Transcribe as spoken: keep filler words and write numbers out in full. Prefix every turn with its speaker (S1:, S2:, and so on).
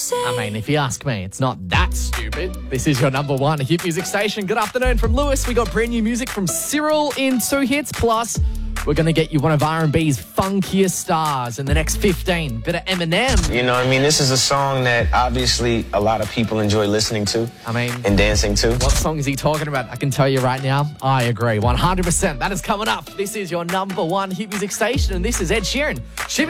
S1: I mean, if you ask me, it's not that stupid. This is your number one hit music station. Good afternoon from Lewis. We got brand new music from Cyril in two hits. Plus, we're going to get you one of R and B's funkiest stars in the next fifteen. Bit of Eminem.
S2: You know what I mean? This is a song that obviously a lot of people enjoy listening to.
S1: I mean,
S2: and dancing to.
S1: What song is he talking about? I can tell you right now, I agree. one hundred percent. That is coming up. This is your number one hit music station, and this is Ed Sheeran.